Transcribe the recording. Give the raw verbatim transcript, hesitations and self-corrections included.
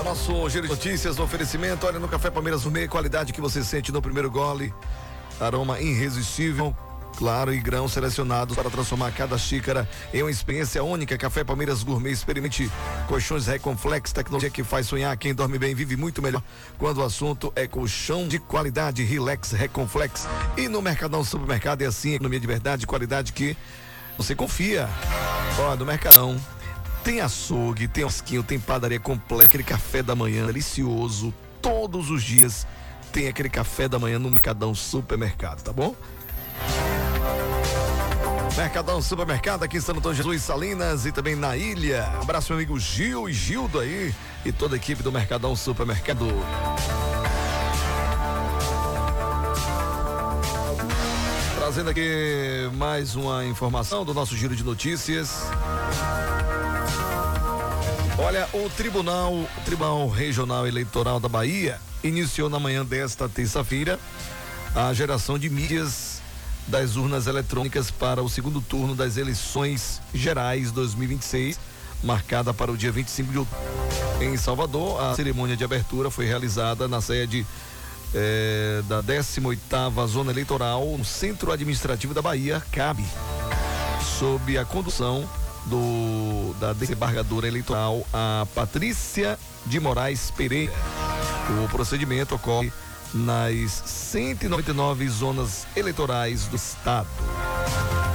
nosso giro de notícias, no oferecimento, olha, no Café Palmeiras Gourmet, qualidade que você sente no primeiro gole, aroma irresistível, claro, e grãos selecionados para transformar cada xícara em uma experiência única. Café Palmeiras Gourmet, experimente colchões Reconflex, tecnologia que faz sonhar. Quem dorme bem vive muito melhor quando o assunto é colchão de qualidade. Relax Reconflex. E no Mercadão Supermercado é assim, economia de verdade, qualidade que você confia. Ó, no Mercadão tem açougue, tem osquinho, tem padaria completa, aquele café da manhã delicioso, todos os dias tem aquele café da manhã no Mercadão Supermercado, tá bom? Mercadão Supermercado aqui em São Antônio Jesus, Salinas e também na ilha. Abraço meu amigo Gil e Gildo aí e toda a equipe do Mercadão Supermercado. Trazendo aqui mais uma informação do nosso giro de notícias. Olha, o Tribunal, o Tribunal Regional Eleitoral da Bahia iniciou na manhã desta terça-feira a geração de mídias das urnas eletrônicas para o segundo turno das eleições gerais dois mil e vinte e seis, marcada para o dia vinte e cinco de outubro. Em Salvador, a cerimônia de abertura foi realizada na sede eh, da décima oitava Zona Eleitoral, no Centro Administrativo da Bahia, C A B, sob a condução do da desembargadora eleitoral, a Patrícia de Moraes Pereira. O procedimento ocorre nas cento e noventa e nove zonas eleitorais do estado.